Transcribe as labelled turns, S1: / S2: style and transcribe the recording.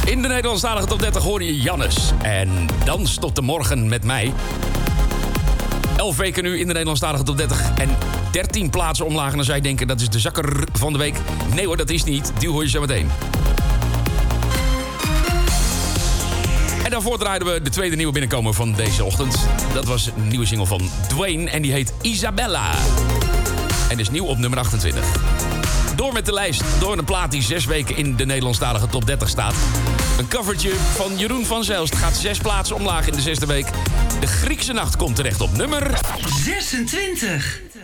S1: In de Nederlandstalige top 30 hoor je Jannes. En Dans tot de morgen met mij. 11 weken nu in de Nederlandstalige top 30. En 13 plaatsen omlaag. En dan zou je denken, dat is de zakker van de week. Nee hoor, dat is niet. Die hoor je zo meteen. En daarvoor draaiden we de tweede nieuwe binnenkomer van deze ochtend. Dat was een nieuwe single van Dwayne. En die heet Isabella. En is nieuw op nummer 28. Door met de lijst. Door een plaat die 6 weken in de Nederlandstalige top 30 staat. Een covertje van Jeroen van Zelst. Gaat 6 plaatsen omlaag in de 6e week. De Griekse Nacht komt terecht op nummer
S2: 26.